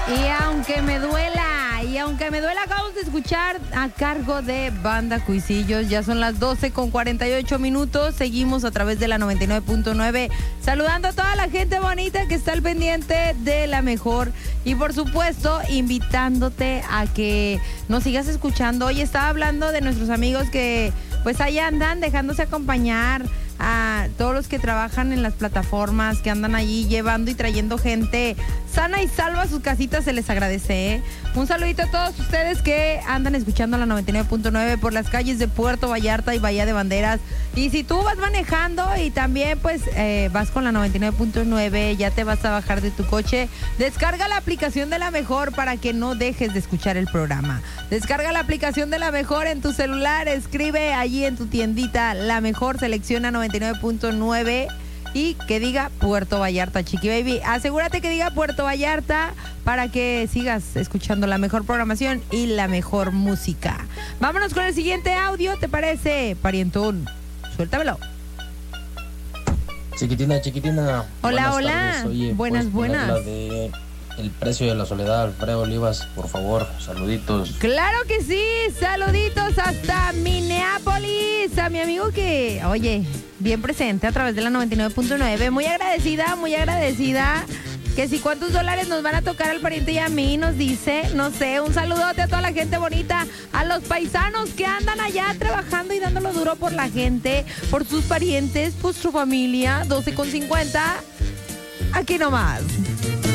Y aunque me duela, acabamos de escuchar a cargo de Banda Cuisillos. Ya son las 12:48. Seguimos a través de la 99.9. Saludando a toda la gente bonita que está al pendiente de la mejor. Y por supuesto, invitándote a que nos sigas escuchando. Hoy estaba hablando de nuestros amigos que pues ahí andan dejándose acompañar, a todos los que trabajan en las plataformas, que andan allí llevando y trayendo gente sana y salva a sus casitas, se les agradece, ¿eh? Un saludito a todos ustedes que andan escuchando la 99.9 por las calles de Puerto Vallarta y Bahía de Banderas. Y si tú vas manejando y también pues vas con la 99.9, ya te vas a bajar de tu coche, descarga la aplicación de La Mejor para que no dejes de escuchar el programa. Descarga la aplicación de La Mejor en tu celular, escribe allí en tu tiendita La Mejor, selecciona 99.9 y que diga Puerto Vallarta, Chiqui Baby. Asegúrate que diga Puerto Vallarta para que sigas escuchando la mejor programación y la mejor música. Vámonos con el siguiente audio, ¿te parece, parientón? Suéltamelo. Chiquitina. Hola, Buenas hola. Tardes. Oye, buenas. La de El Precio de la Soledad, Alfredo Olivas, por favor, saluditos. Claro que sí, saluditos hasta Minneapolis, a mi amigo que, oye, bien presente a través de la 99.9, muy agradecida, que si cuántos dólares nos van a tocar al pariente y a mí, nos dice, no sé, un saludote a toda la gente bonita, a los paisanos que andan allá trabajando y dándolo duro por la gente, por sus parientes, por su familia, 12:50, aquí nomás.